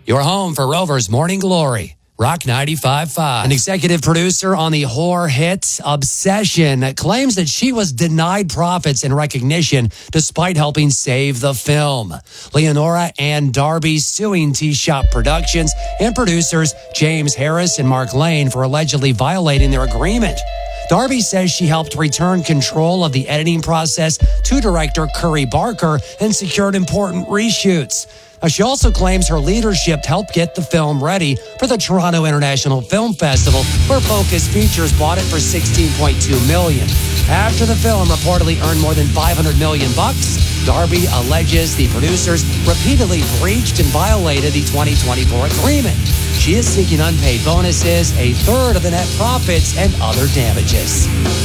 Your home for Rover's Morning Glory. Rock 95.5. An executive producer on the horror hit Obsession claims that she was denied profits and recognition despite helping save the film. Leonora and Darby suing T-Shop Productions and producers James Harris and Mark Lane for allegedly violating their agreement. Darby says she helped return control of the editing process to director Curry Barker and secured important reshoots. She also claims her leadership helped get the film ready for the Toronto International Film Festival, where Focus Features bought it for $16.2 million. After the film reportedly earned more than $500 million, Darby alleges the producers repeatedly breached and violated the 2024 agreement. She is seeking unpaid bonuses, a third of the net profits, and other damages.